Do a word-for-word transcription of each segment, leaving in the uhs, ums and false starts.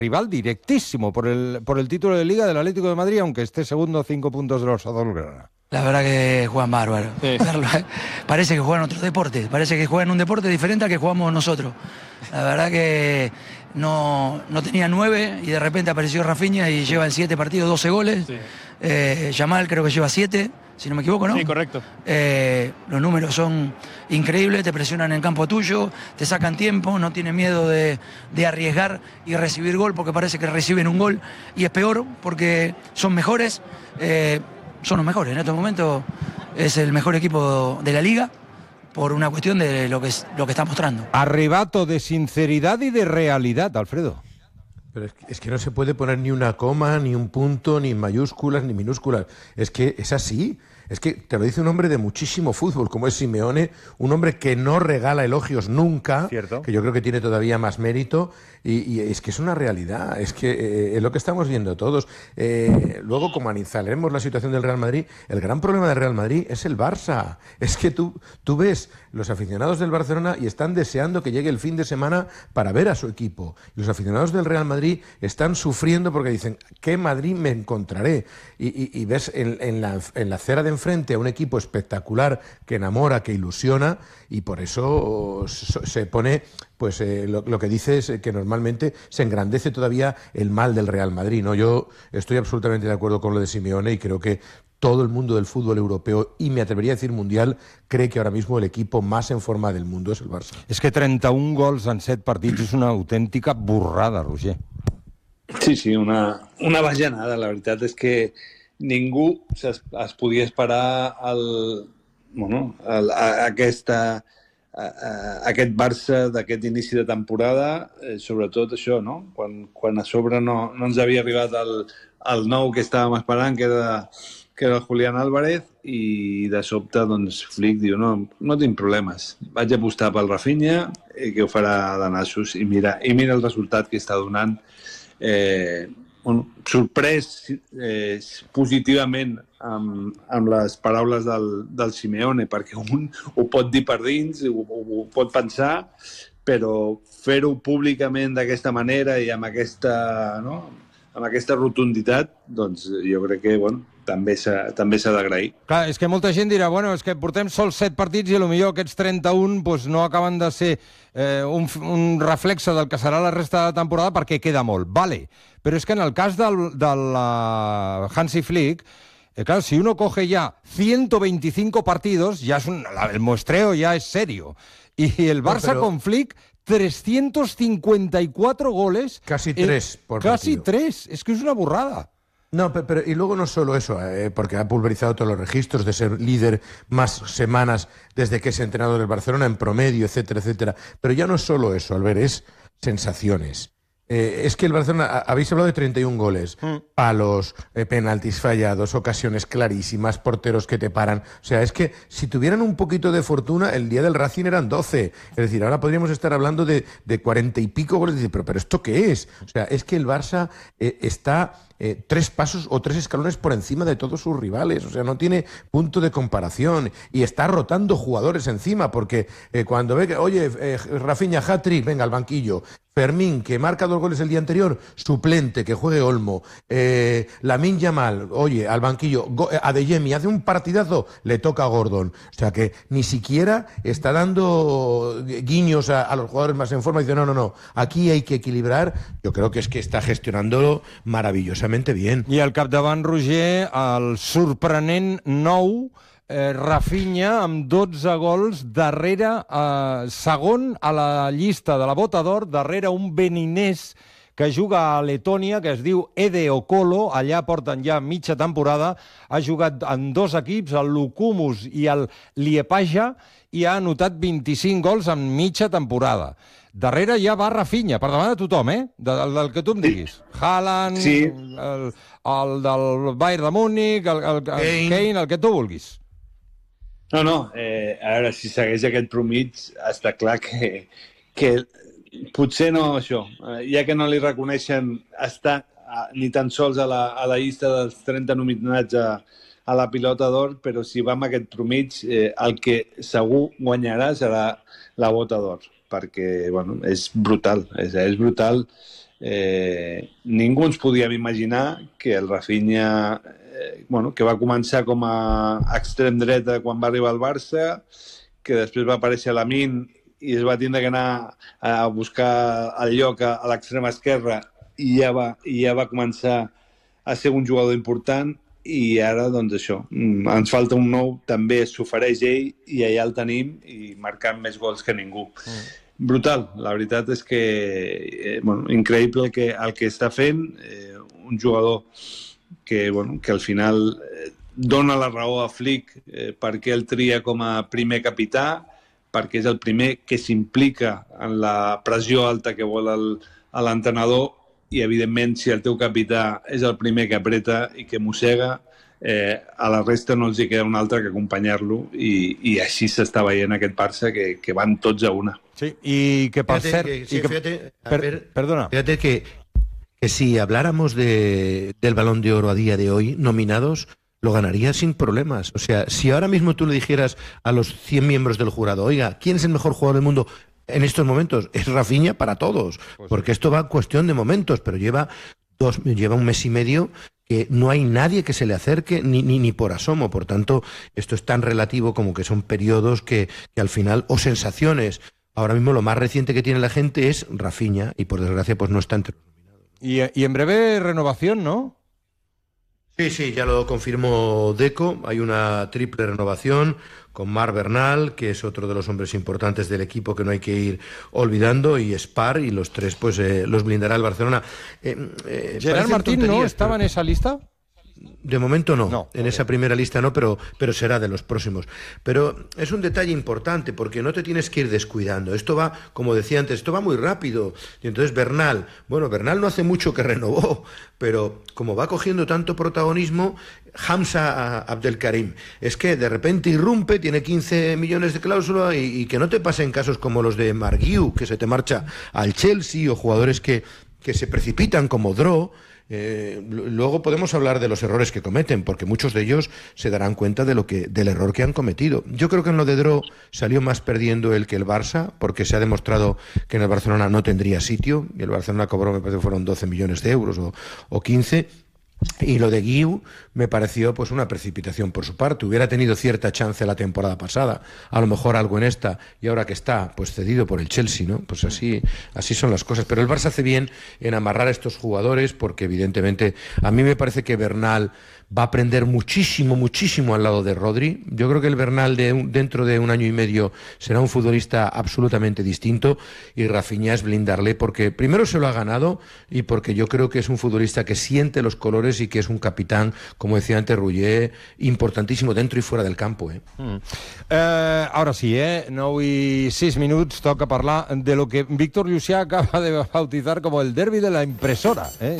rival directísimo por el, por el título de Liga del Atlético de Madrid, aunque esté segundo cinco puntos de los azulgrana. La verdad que juegan bárbaro. Sí. Parece que juegan otro deporte, parece que juegan un deporte diferente al que jugamos nosotros. La verdad que no, no tenía nueve y de repente apareció Rafinha y lleva en siete partidos doce goles. Sí. Eh, Yamal creo que lleva siete, si no me equivoco, ¿no? Sí, correcto. Eh, los números son increíbles, te presionan en el campo tuyo, te sacan tiempo, no tienen miedo de, de arriesgar y recibir gol porque parece que reciben un gol y es peor porque son mejores, eh, son los mejores. En estos momentos es el mejor equipo de la liga por una cuestión de lo que, es, lo que está mostrando. Arrebato de sinceridad y de realidad, Alfredo. Pero es que, es que no se puede poner ni una coma, ni un punto, ni mayúsculas, ni minúsculas. Es que es así. Es que te lo dice un hombre de muchísimo fútbol, como es Simeone, un hombre que no regala elogios nunca, ¿cierto? Que yo creo que tiene todavía más mérito, y, y es que es una realidad, es que eh, es lo que estamos viendo todos. Eh, luego, como analizaremos la situación del Real Madrid, el gran problema del Real Madrid es el Barça. Es que tú, tú ves los aficionados del Barcelona y están deseando que llegue el fin de semana para ver a su equipo. Y los aficionados del Real Madrid están sufriendo porque dicen, ¿qué Madrid me encontraré? Y, y, y ves en, en, la, en la acera de enfrente a un equipo espectacular que enamora, que ilusiona, y por eso se pone, pues eh, lo, lo que dice es que normalmente se engrandece todavía el mal del Real Madrid, ¿no? Yo estoy absolutamente de acuerdo con lo de Simeone y creo que todo el mundo del fútbol europeo, y me atrevería a decir mundial, cree que ahora mismo el equipo más en forma del mundo es el Barça. És que trenta-un gols en set partits és una autèntica borrada, Roger. Sí, sí, una, una bajanada. La veritat és que ningú es, es podia esperar el, bueno, el, a, aquesta, a, a, aquest Barça d'aquest inici de temporada, eh, sobretot això, no? Quan, quan a sobre no, no ens havia arribat el, el nou que estàvem esperant, que era, que era el Julián Álvarez, i de sobte doncs, Flick diu no, no tinc problemes, vaig apostar pel Rafinha, eh, que ho farà de nassos, i mira, i mira el resultat que està donant. Eh, bueno, sorprès eh, positivament amb, amb les paraules del, del Simeone, perquè un ho pot dir per dins, ho, ho pot pensar, però fer-ho públicament d'aquesta manera i amb aquesta, no? amb aquesta rotunditat, doncs jo crec que bueno, també s'ha també s'ha d'agrair. Clar, és que molta gent dirà, bueno, és que portem sols set partits i potser aquests trenta-un pues, no acaben de ser eh, un, un reflexe del que serà la resta de la temporada perquè queda molt. Vale, però és que en el cas del, del uh, Hansi Flick, eh, claro, si uno coge ya ciento veinticinco partidos, ya es un, el muestreo ya es serio. Y el Barça no, pero... con Flick, trescientos cincuenta y cuatro goles. Casi tres eh, por Casi partido. tres, es que es una burrada. No, pero, pero y luego no solo eso, eh, porque ha pulverizado todos los registros de ser líder más semanas desde que es entrenador del Barcelona en promedio, etcétera, etcétera. Pero ya no es solo eso, Albert, es sensaciones. Eh, es que el Barcelona, habéis hablado de treinta y un goles, mm. palos, eh, penaltis fallados, ocasiones clarísimas, porteros que te paran. O sea, es que si tuvieran un poquito de fortuna, el día del Racing eran doce. Es decir, ahora podríamos estar hablando de, de cuarenta y pico goles. Pero, pero ¿esto qué es? O sea, es que el Barça eh, está... Eh, tres pasos o tres escalones por encima de todos sus rivales, o sea, no tiene punto de comparación y está rotando jugadores encima, porque eh, cuando ve que, oye, eh, Rafinha, hat-trick, venga, al banquillo, Fermín, que marca dos goles el día anterior, suplente, que juegue Olmo, eh, Lamine Yamal, oye, al banquillo, Go- Adeyemi, hace un partidazo, le toca a Gordon, o sea, que ni siquiera está dando guiños a, a los jugadores más en forma, y dice, no, no, no, aquí hay que equilibrar. Yo creo que es que está gestionándolo maravillosamente bien. I al capdavant, Roger, el sorprenent nou eh, Rafinha amb dotze gols darrere, eh, segon a la llista de la Bota d'Or, darrere un beninès que juga a Letònia, que es diu Ede Okolo, allà porten ja mitja temporada, ha jugat en dos equips, el Lukumus i el Liepaja, i ha anotat vint-i-cinc gols en mitja temporada. Darrere ja va Rafinha, per davant de tothom, eh? Del, del que tu em diguis. Haaland, sí. el, el del Bayern de Múnich, el, el, el Kane. Kane, el que tu vulguis. No, no, eh, a veure, si segueix aquest promig, està clar que, que potser no això, ja que no li reconeixen estar ni tan sols a la, a la llista dels trenta nominats a, a la Pilota d'Or, però si va amb aquest promig, eh, el que segur guanyarà serà la Bota d'Or, perquè bueno, és brutal, és, és brutal eh, ningú ens podíem imaginar que el Rafinha, eh, bueno, que va començar com a extrem dreta quan va arribar al Barça, que després va aparèixer a Lamine i es va tindre que anar a buscar el lloc a, a l'extrema esquerra i ja, va, i ja va començar a ser un jugador important. I ara, doncs això, ens falta un nou, també s'ofereix ell i allà el tenim i marcant més gols que ningú. Mm. Brutal, la veritat és que eh, bueno, increïble el que, el que està fent, eh, un jugador que, bueno, que al final eh, dona la raó a Flick eh, perquè el tria com a primer capità, perquè és el primer que s'implica en la pressió alta que vol l'entrenador. I, evidentment, si el teu capità és el primer que apreta i que mossega, eh, a la resta no els hi queda un altre que acompanyar-lo, i, i així s'està veient aquest Barça, que, que van tots a una. Sí, y que per cert... Que, sí, y que, fíjate, per, ver, perdona. Fíjate que, que si habláramos de, del Balón de Oro a día de hoy, nominados, lo ganaría sin problemas. O sea, si ahora mismo tú le dijeras a los cien miembros del jurado, oiga, ¿quién es el mejor jugador del mundo en estos momentos? Es Rafinha para todos, pues porque sí. Esto va en cuestión de momentos, pero lleva dos, lleva un mes y medio que no hay nadie que se le acerque ni, ni, ni por asomo. Por tanto, esto es tan relativo como que son periodos que, que al final, o sensaciones. Ahora mismo lo más reciente que tiene la gente es Rafinha y por desgracia pues no está entre los nominados. Y, y en breve renovación, ¿no? Sí, sí, ya lo confirmó Deco. Hay una triple renovación con Marc Bernal, que es otro de los hombres importantes del equipo que no hay que ir olvidando, y Spar, y los tres pues eh, los blindará el Barcelona. Eh, eh, Gerard Martín no estaba pero... en esa lista. De momento no, no en okay. esa primera lista no, pero, pero será de los próximos. Pero es un detalle importante porque no te tienes que ir descuidando. Esto va, como decía antes, esto va muy rápido. Y entonces Bernal, bueno, Bernal no hace mucho que renovó, pero como va cogiendo tanto protagonismo, Hamza Abdelkarim, es que de repente irrumpe, tiene quince millones de cláusula y, y que no te pasen casos como los de Marguiu, que se te marcha al Chelsea, o jugadores que, que se precipitan como Dro. Eh, luego podemos hablar de los errores que cometen, porque muchos de ellos se darán cuenta de lo que, del error que han cometido. Yo creo que en lo de Dro salió más perdiendo él que el Barça, porque se ha demostrado que en el Barcelona no tendría sitio, y el Barcelona cobró, me parece que fueron doce millones de euros o, o quince. Y lo de Guiu me pareció pues una precipitación por su parte. Hubiera tenido cierta chance la temporada pasada, a lo mejor algo en esta, y ahora que está pues cedido por el Chelsea, ¿no? Pues así, así son las cosas. Pero el Barça hace bien en amarrar a estos jugadores, porque evidentemente a mí me parece que Bernal va a aprender muchísimo, muchísimo al lado de Rodri. Yo creo que el Bernal de un, dentro de un año y medio será un futbolista absolutamente distinto, y Rafinha es blindarle porque primero se lo ha ganado y porque yo creo que es un futbolista que siente los colores y que es un capitán, como decía antes Ruller, importantísimo dentro y fuera del campo. Eh? Mm. Eh, ara sí, eh? nou i sis minuts, toca parlar de lo que Víctor Llucià acaba de bautizar como el derbi de la impresora. Eh?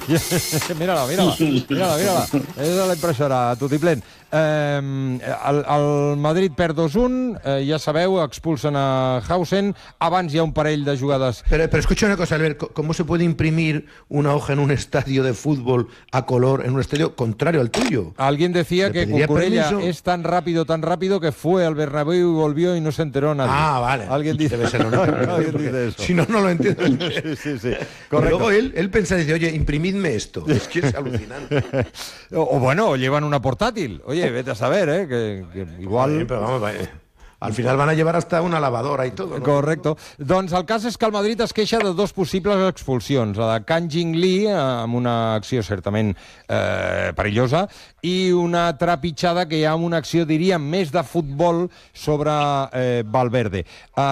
mírala, mírala, mírala, mírala. És la impressora, Tutiplén. Eh, el, el Madrid perd dos un, eh, ja sabeu, expulsen a Hausen, abans hi ha un parell de jugades... Pero, pero escucha una cosa, Albert, ¿cómo se puede imprimir una hoja en un estadio de fútbol a color, en un estadio contrario al tuyo? Alguien decía que Cucurella permiso? es tan rápido, tan rápido que fue al Bernabéu y volvió y no se enteró nadie. Ah, vale. Alguien dice, Debe ser Alguien dice eso. Si no, no lo entiendo. sí, sí, sí. Correcto. Luego él, él pensa y dice, oye, imprimidme esto. Es que es alucinante. o, o bueno, o llevan una portátil. Oye, vete a saber, ¿eh? Que, que igual... Sí, pero vamos, vaya. Al final van a llevar hasta una lavadora i tot. No? Correcte. Doncs el cas és que el Madrid es queixa de dos possibles expulsions, la de Kang Jin Lee, amb una acció certament eh, perillosa, i una trepitjada que hi ha amb una acció, diríem, més de futbol sobre eh, Valverde. Eh,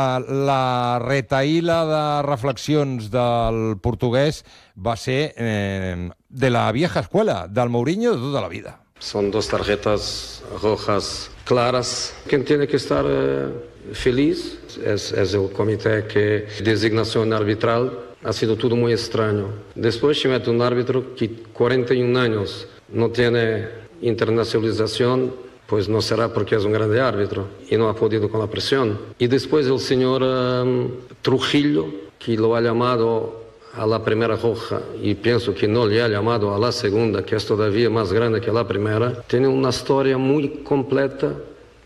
la retaïla de reflexions del portuguès va ser eh, de la vieja escuela, del Mourinho de tota la vida. Son dos tarjetas rojas claras. Quien tiene que estar eh, feliz es, es el comité que designación arbitral. Ha sido todo muy extraño. Después se mete un árbitro que cuarenta y un años no tiene internacionalización, pues no será porque es un grande árbitro y no ha podido con la presión. Y después el señor um, Trujillo, que lo ha llamado a la primera roja y pienso que no le ha llamado a la segunda, que es todavía más grande que la primera. Tiene una historia muy completa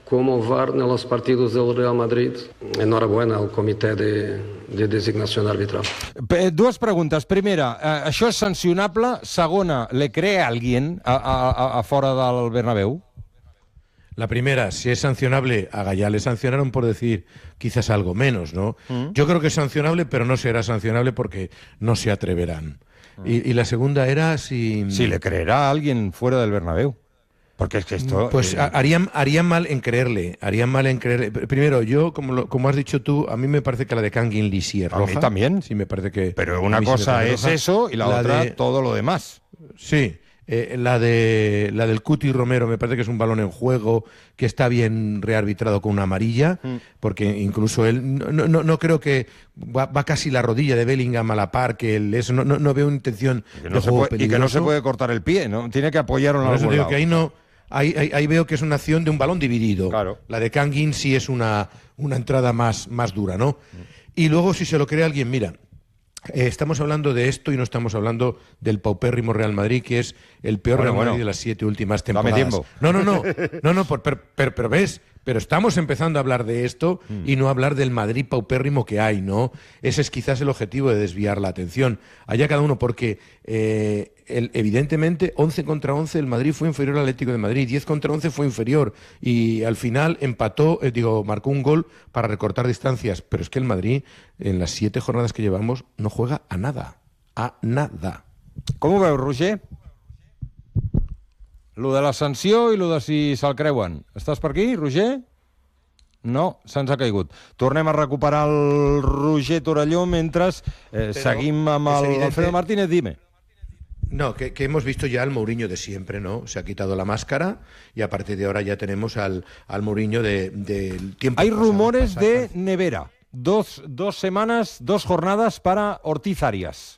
como V A R en los partidos del Real Madrid. Enhorabuena al Comité de, de Designación Arbitral. Dues preguntes. Primera, eh, això és sancionable? Segona, ¿le cree a alguien a, a, a fora del Bernabéu? La primera, si es sancionable, a Gallá le sancionaron por decir quizás algo menos, ¿no? Mm. Yo creo que es sancionable, pero no será sancionable porque no se atreverán. Mm. Y, y la segunda era si... Si le creerá a alguien fuera del Bernabéu. Porque es que esto... Pues eh... harían, harían mal en creerle, harían mal en creerle. Primero, yo, como, lo, como has dicho tú, a mí me parece que la de Kangin Lee sí es roja. A mí también. Sí, me parece que... Pero una cosa es eso y la, la otra de... todo lo demás. Sí. Eh, la de la del Cuti Romero me parece que es un balón en juego que está bien rearbitrado con una amarilla, mm. porque incluso él no, no, no creo que va, va casi la rodilla de Bellingham a la par que él eso no, no, no veo intención y no de juego puede, peligroso. Y que no se puede cortar el pie, ¿no? Tiene que apoyarlo en algún lado. Que ahí no ahí, ahí, ahí veo que es una acción de un balón dividido. Claro. La de Kangin sí es una, una entrada más, más dura, ¿no? Mm. Y luego si se lo cree alguien, mira, Eh, estamos hablando de esto y no estamos hablando del paupérrimo Real Madrid, que es el peor bueno, Real Madrid bueno. de las siete últimas temporadas. Dame tiempo. No, no, no, no, no, por, per, per, pero ves, pero estamos empezando a hablar de esto mm. y no hablar del Madrid paupérrimo que hay, ¿no? Ese es quizás el objetivo de desviar la atención. Allá cada uno, porque eh, el, evidentemente once contra once el Madrid fue inferior al Atlético de Madrid, diez contra once fue inferior y al final empató, eh, digo, marcó un gol para recortar distancias, pero es que el Madrid en las siete jornadas que llevamos no juega a nada, a nada. Com ho veus, Roger? Lo de la sanció i lo de si se'l creuen. Estàs per aquí, Roger? No, se'ns ha caigut. Tornem a recuperar el Roger Torelló mentre eh, seguim amb el evidente... Alfredo Martínez. Dime. No, que, que hemos visto ya al Mourinho de siempre, ¿no? Se ha quitado la máscara y a partir de ahora ya tenemos al, al Mourinho de, de tiempo. Hay pasado, rumores pasado. de nevera. Dos, dos semanas, dos jornadas para Ortiz Arias.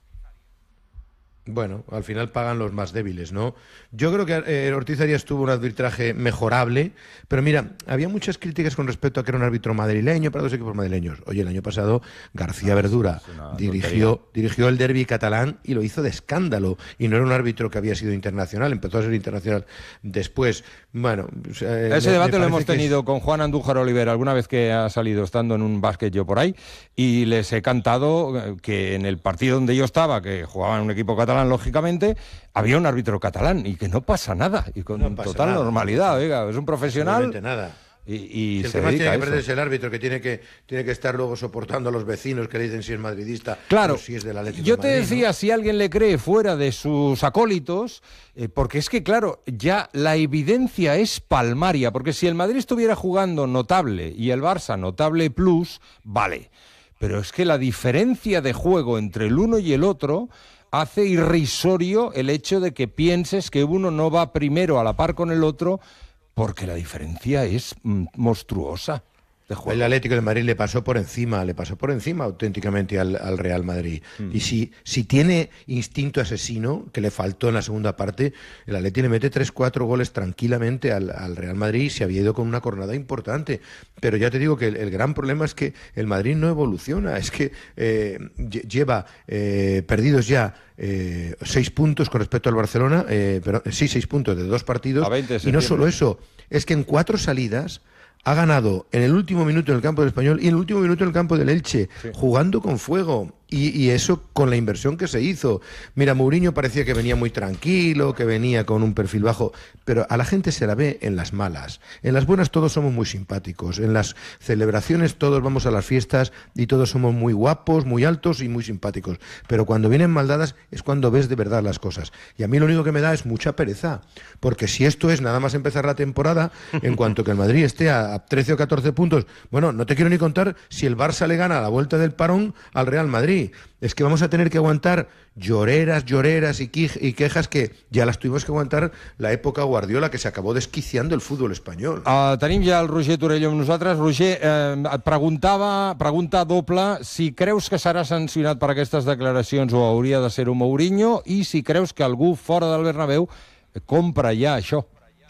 Bueno, al final pagan los más débiles, ¿no? Yo creo que eh, Ortiz Arias tuvo un arbitraje mejorable, pero mira, había muchas críticas con respecto a que era un árbitro madrileño para dos equipos madrileños. Oye, el año pasado García Verdura dirigió, dirigió el derbi catalán y lo hizo de escándalo, y no era un árbitro que había sido internacional, empezó a ser internacional después. Bueno, eh, ese me, debate me lo hemos tenido es... con Juan Andújar Oliver alguna vez que ha salido estando en un básquet yo por ahí, y les he cantado que en el partido donde yo estaba, que jugaba en un equipo catalán, lógicamente, había un árbitro catalán y que no pasa nada, y con no total nada. normalidad, oiga, es un profesional. Nada. Y, y si el se que más tiene que perder eso. es el árbitro, que tiene que tiene que estar luego soportando a los vecinos que le dicen si es madridista claro, o si es del Atlético yo de te Madrid, decía, ¿no? Si alguien le cree fuera de sus acólitos, eh, porque es que, claro, ya la evidencia es palmaria, porque si el Madrid estuviera jugando notable y el Barça notable plus, vale, pero es que la diferencia de juego entre el uno y el otro hace irrisorio el hecho de que pienses que uno no va primero a la par con el otro, porque la diferencia es monstruosa de juego. El Atlético de Madrid le pasó por encima, le pasó por encima auténticamente al, al Real Madrid. Mm. Y si, si tiene instinto asesino, que le faltó en la segunda parte, el Atlético le mete tres cuatro goles tranquilamente al, al Real Madrid y se había ido con una jornada importante. Pero ya te digo que el, el gran problema es que el Madrid no evoluciona, es que eh, lleva eh, perdidos ya eh, seis puntos con respecto al Barcelona, eh, pero, sí, seis puntos de dos partidos, y no solo eso, es que en cuatro salidas ha ganado en el último minuto en el campo del Español y en el último minuto en el campo del Elche, sí. jugando con fuego. Y, y eso con la inversión que se hizo. Mira, Mourinho parecía que venía muy tranquilo, que venía con un perfil bajo, pero a la gente se la ve en las malas. En las buenas todos somos muy simpáticos. En las celebraciones todos vamos a las fiestas y todos somos muy guapos, muy altos y muy simpáticos. Pero cuando vienen maldadas es cuando ves de verdad las cosas. Y a mí lo único que me da es mucha pereza. Porque si esto es nada más empezar la temporada, en cuanto que el Madrid esté a trece o catorce puntos, bueno, no te quiero ni contar si el Barça le gana a la vuelta del parón al Real Madrid. Es que vamos a tener que aguantar lloreras, lloreras y, quej y quejas que ja les tuvimos que aguantar la època Guardiola, que s'acabó desquiciando el fútbol espanyol. Uh, tenim ja el Roger Torelló amb nosaltres. Roger, eh, et preguntava, pregunta doble, si creus que serà sancionat per aquestes declaracions o hauria de ser un Mourinho, i si creus que algú fora del Bernabéu compra ja això.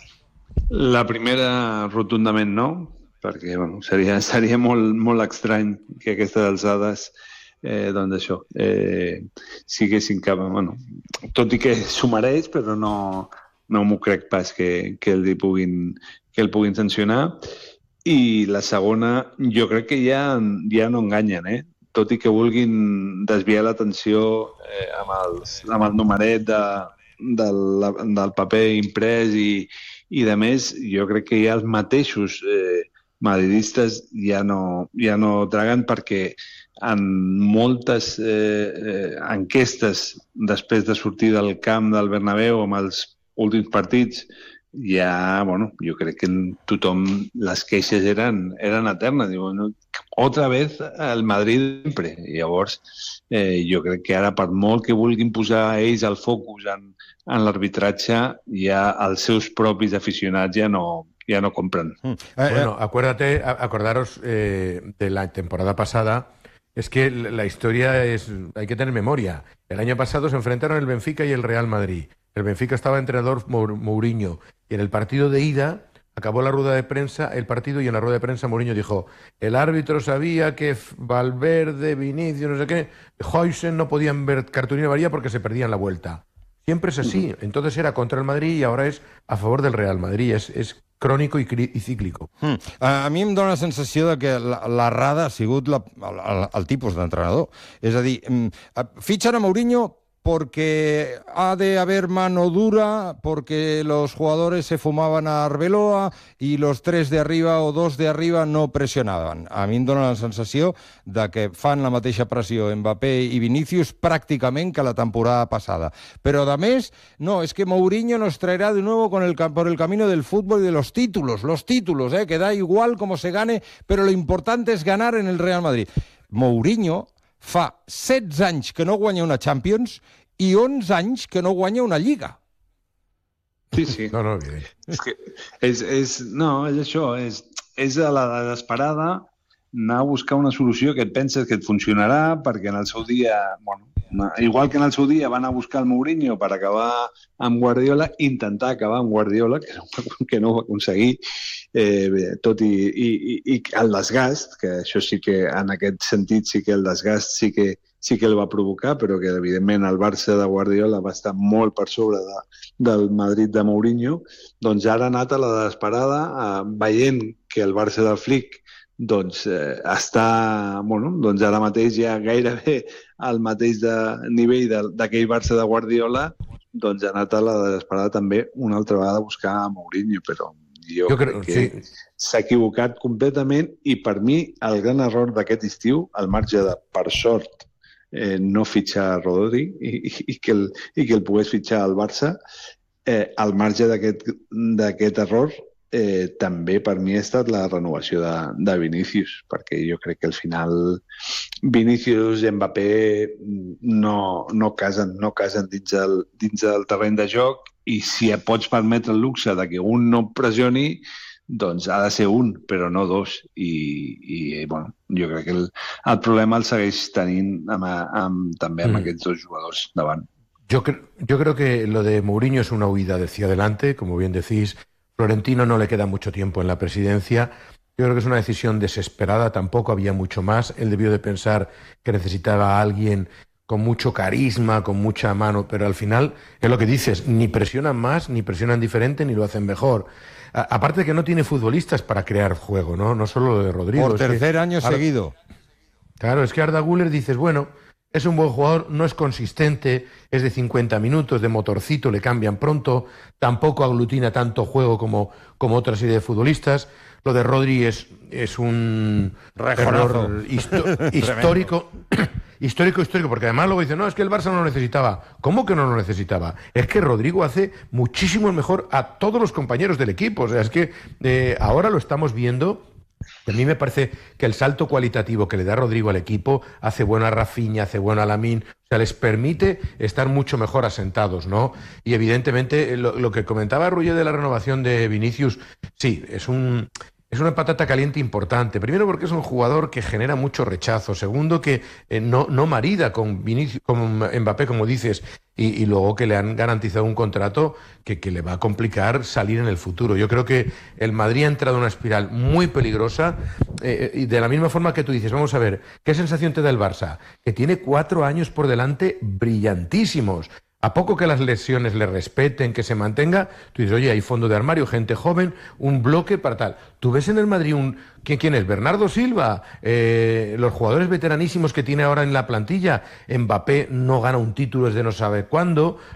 La primera, rotundament no, perquè bueno, seria, seria molt, molt estrany que a aquestes alçades Eh, doncs això, eh, siguessin cap... Bueno, tot i que s'ho mereix, però no, no m'ho crec pas que, que, el puguin, que el puguin sancionar. I la segona, jo crec que ja, ja no enganyen, eh? Tot i que vulguin desviar l'atenció eh, amb, els, amb el numeret de, del, del paper imprès i, i de més, jo crec que ja els mateixos eh, madridistes ja no, ja no traguen, perquè en moltes eh, eh, enquestes després de sortir del camp del Bernabéu amb els últims partits, ja, bueno, jo crec que tothom, les queixes eren, eren eternes. Diu, no, otra vez el Madrid sempre. I llavors, eh, jo crec que ara, per molt que vulguin posar ells el focus en, en l'arbitratge, ja els seus propis aficionats ja no, ya no compran. Mm. Eh, bueno, acuérdate, acordaros eh, de la temporada pasada. Es que la historia es... Hay que tener memoria. El año pasado se enfrentaron el Benfica y el Real Madrid. El Benfica estaba entrenador Mourinho. Y en el partido de ida, acabó la rueda de prensa, el partido, y en la rueda de prensa Mourinho dijo: el árbitro sabía que Valverde, Vinicius, no sé qué, Huijsen no podían ver cartulina amarilla porque se perdían la vuelta. Siempre es así. Entonces era contra el Madrid y ahora es a favor del Real Madrid. Es, es crònico i, i cíclico. Mm. A mi em dóna la sensació de que l'errada ha sigut la, el, el tipus d'entrenador. És a dir, fitxen a Mourinho porque ha de haber mano dura, porque los jugadores se fumaban a Arbeloa y los tres de arriba o dos de arriba no presionaven. A mi em dóna la sensació de que fan la mateixa pressió Mbappé i Vinicius pràcticament que la temporada passada. Però, a més, no, es que Mourinho nos traerá de nuevo con el, por el camino del fútbol y de los títulos, los títulos, eh, que da igual cómo se gane, pero lo importante es ganar en el Real Madrid. Mourinho fa setze anys que no guanya una Champions i onze anys que no guanya una Lliga. Sí, sí. No, no, bien. És que és, és, no, és això, és, és a la desesperada anar a buscar una solució que et penses que et funcionarà, perquè en el seu dia, bueno, igual que en el seu dia van a buscar el Mourinho per acabar amb Guardiola, intentar acabar amb Guardiola, que no, que no ho va aconseguir, eh, bé, tot i, i, i el desgast, que això sí que en aquest sentit sí que el desgast sí que, sí que el va provocar, però que evidentment el Barça de Guardiola va estar molt per sobre de, del Madrid de Mourinho, doncs ara ha anat a la desesperada, eh, veient que el Barça del Flick doncs eh, està, bueno, doncs ara mateix ja gairebé al mateix de nivell d'aquell Barça de Guardiola, doncs ha anat a la desesperada també una altra vegada a buscar a Mourinho, però jo, jo crec que sí, s'ha equivocat completament, i per mi el gran error d'aquest estiu, al marge de, per sort, eh, no fitxar Rodri i, i, que el, i que el pogués fitxar al Barça, eh, al marge d'aquest error, Eh, també per mi ha estat la renovació de, de Vinicius, perquè jo crec que al final Vinicius i Mbappé no, no casen, no casen dins, el, dins del terreny de joc, i si et pots permetre el luxe de que un no pressioni, doncs ha de ser un, però no dos. I, i bueno, jo crec que el, el problema el segueix tenint amb, amb, també amb mm. aquests dos jugadors davant. Yo, cre yo creo que lo de Mourinho es una huida hacia adelante, como bien decís. Florentino no le queda mucho tiempo en la presidencia. Yo creo que es una decisión desesperada, tampoco había mucho más. Él debió de pensar que necesitaba a alguien con mucho carisma, con mucha mano, pero al final es lo que dices, ni presionan más, ni presionan diferente, ni lo hacen mejor. A aparte de que no tiene futbolistas para crear juego, ¿no? No solo lo de Rodrigo. Por tercer que, año ahora, seguido. Claro, es que Arda Güler dices, bueno, es un buen jugador, no es consistente, es de cincuenta minutos, de motorcito, le cambian pronto, tampoco aglutina tanto juego como, como otra serie de futbolistas. Lo de Rodri es, es un error histo histórico, histórico, histórico, porque además luego dicen, no, es que el Barça no lo necesitaba. ¿Cómo que no lo necesitaba? Es que Rodrigo hace muchísimo mejor a todos los compañeros del equipo. O sea, es que eh, ahora lo estamos viendo. A mí me parece que el salto cualitativo que le da Rodrigo al equipo hace bueno a Rafinha, hace bueno a Lamine, o sea, les permite estar mucho mejor asentados, ¿no? Y evidentemente lo, lo que comentaba Ruller de la renovación de Vinicius, sí, es un... Es una patata caliente importante. Primero porque es un jugador que genera mucho rechazo. Segundo que eh, no, no marida con, Vinicius, con Mbappé, como dices. Y, y luego que le han garantizado un contrato que, que le va a complicar salir en el futuro. Yo creo que el Madrid ha entrado en una espiral muy peligrosa. Eh, y de la misma forma que tú dices, vamos a ver, ¿qué sensación te da el Barça? Que tiene cuatro años por delante brillantísimos. A poco que las lesiones le respeten, que se mantenga, tú dices, oye, hay fondo de armario, gente joven, un bloque para tal. Tú ves en el Madrid un... ¿Quién, quién es? Bernardo Silva, eh, los jugadores veteranísimos que tiene ahora en la plantilla. Mbappé no gana un título desde no sabe cuándo.